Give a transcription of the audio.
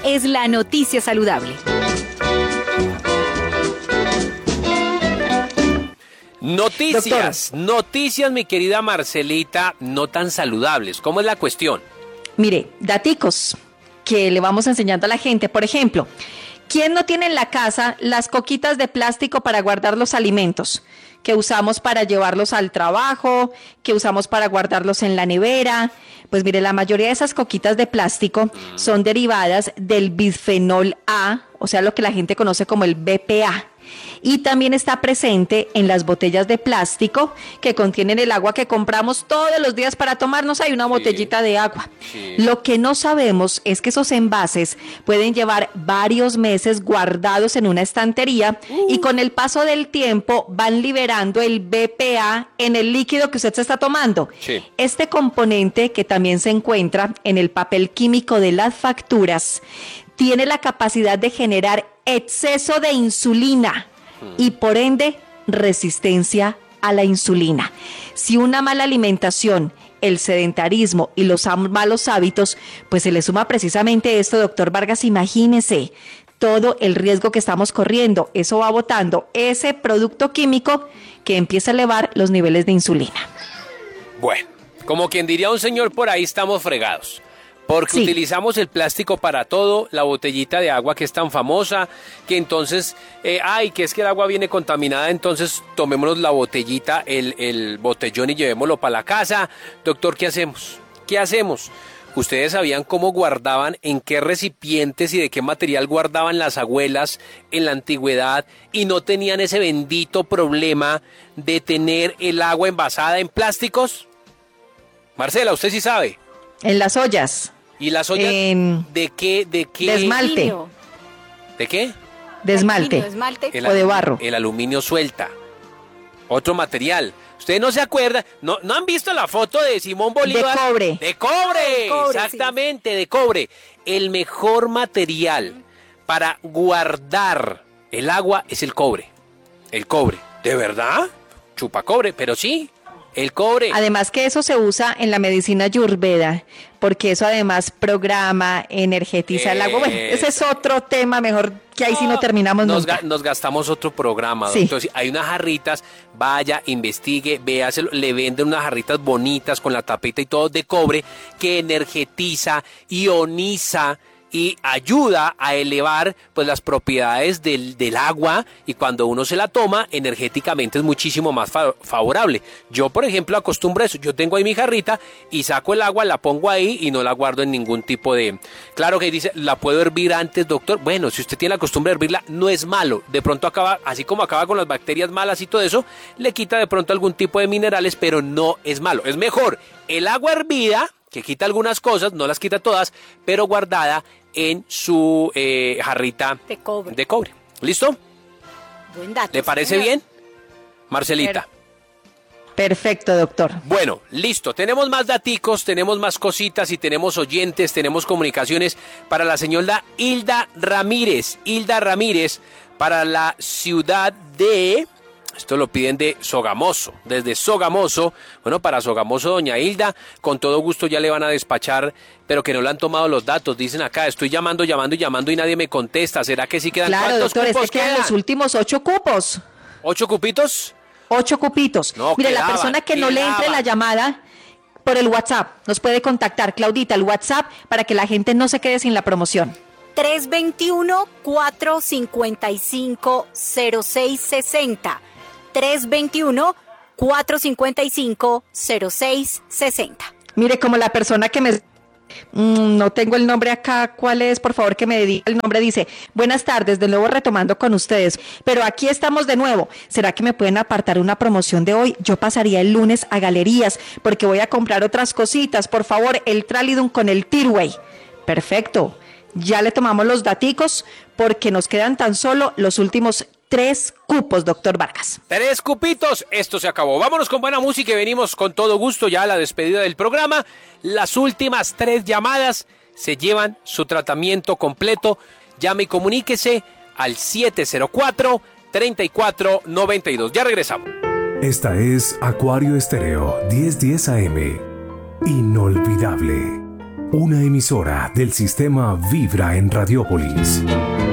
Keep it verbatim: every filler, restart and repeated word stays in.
es la noticia saludable. Noticias, Doctor. noticias, mi querida Marcelita, no tan saludables. ¿Cómo es la cuestión? Mire, daticos que le vamos enseñando a la gente. Por ejemplo, ¿quién no tiene en la casa las coquitas de plástico para guardar los alimentos? Que usamos para llevarlos al trabajo, que usamos para guardarlos en la nevera. Pues mire, la mayoría de esas coquitas de plástico son derivadas del bisfenol A, o sea, lo que la gente conoce como el B P A. Y también está presente en las botellas de plástico que contienen el agua que compramos todos los días para tomarnos. Hay una botellita sí, de agua. Sí. Lo que no sabemos es que esos envases pueden llevar varios meses guardados en una estantería uh. y con el paso del tiempo van liberando el B P A en el líquido que usted se está tomando. Sí. Este componente, que también se encuentra en el papel químico de las facturas, tiene la capacidad de generar exceso de insulina y por ende resistencia a la insulina. Si una mala alimentación, el sedentarismo y los malos hábitos, pues se le suma precisamente esto, doctor Vargas, imagínese todo el riesgo que estamos corriendo. Eso va botando ese producto químico que empieza a elevar los niveles de insulina. Bueno, como quien diría un señor por ahí, estamos fregados. Porque sí. utilizamos el plástico para todo, la botellita de agua que es tan famosa, que entonces, eh, ay, que es que el agua viene contaminada, entonces tomémonos la botellita, el, el botellón y llevémoslo para la casa. Doctor, ¿qué hacemos? ¿Qué hacemos? ¿Ustedes sabían cómo guardaban, en qué recipientes y de qué material guardaban las abuelas en la antigüedad y no tenían ese bendito problema de tener el agua envasada en plásticos? Marcela, ¿usted sí sabe? En las ollas. ¿Y las ollas eh, de qué? ¿De qué? De esmalte. ¿De qué? De esmalte. De esmalte. El o de barro. El aluminio suelta. Otro material. ¿Ustedes no se acuerdan? ¿No, ¿No han visto la foto de Simón Bolívar? De cobre. De cobre. De cobre, exactamente, sí. de cobre. El mejor material para guardar el agua es el cobre. El cobre. ¿De verdad? Chupa cobre, pero sí. El cobre. Además que eso se usa en la medicina ayurveda, porque eso además programa, energetiza eh, el agua. Bueno, ese es otro tema, mejor que ahí no, sí no terminamos nos nunca. Ga- nos gastamos otro programa, sí. Entonces, hay unas jarritas, vaya, investigue, véaselo, le venden unas jarritas bonitas con la tapita y todo de cobre que energetiza, ioniza y ayuda a elevar pues las propiedades del, del agua, y cuando uno se la toma energéticamente es muchísimo más fa- favorable. Yo, por ejemplo, acostumbro eso. Yo tengo ahí mi jarrita y saco el agua, la pongo ahí y no la guardo en ningún tipo de... Claro que dice, ¿la puedo hervir antes, doctor? Bueno, si usted tiene la costumbre de hervirla, no es malo. De pronto acaba, así como acaba con las bacterias malas y todo eso, le quita de pronto algún tipo de minerales, pero no es malo. Es mejor el agua hervida, que quita algunas cosas, no las quita todas, pero guardada en su eh, jarrita de cobre. de cobre. ¿Listo? Buen dato. ¿Le parece señor. bien, Marcelita? Perfecto, doctor. Bueno, listo. Tenemos más daticos, tenemos más cositas y tenemos oyentes, tenemos comunicaciones para la señora Hilda Ramírez. Hilda Ramírez para la ciudad de... Esto lo piden de Sogamoso, desde Sogamoso. Bueno, para Sogamoso, doña Hilda, con todo gusto ya le van a despachar, pero que no le han tomado los datos. Dicen acá, estoy llamando, llamando y llamando y nadie me contesta. ¿Será que sí quedan? Claro, ¿Cuántos doctor, cupos es que quedan quedan? los últimos ocho cupos. ¿Ocho cupitos? Ocho cupitos. No, Mire, quedaban, la persona que no le entre quedaban. la llamada por el WhatsApp nos puede contactar, Claudita, el WhatsApp, para que la gente no se quede sin la promoción. tres dos uno, cuatro cinco cinco, cero seis seis cero. tres dos uno, cuatro cinco cinco, cero seis seis cero. Mire, como la persona que me... Mm, no tengo el nombre acá, ¿cuál es? Por favor, que me diga el nombre. Dice, buenas tardes, de nuevo retomando con ustedes, pero aquí estamos de nuevo. ¿Será que me pueden apartar una promoción de hoy? Yo pasaría el lunes a Galerías, porque voy a comprar otras cositas. Por favor, el Tralidum con el Tirway. Perfecto. Ya le tomamos los daticos, porque nos quedan tan solo los últimos tres cupos, doctor Vargas. Tres cupitos, esto se acabó. Vámonos con buena música y venimos con todo gusto ya a la despedida del programa. Las últimas tres llamadas se llevan su tratamiento completo. Llame y comuníquese al siete cero cuatro, tres cuatro nueve dos. Ya regresamos. Esta es Acuario Estéreo diez diez A M. Inolvidable. Una emisora del sistema Vibra en Radiópolis.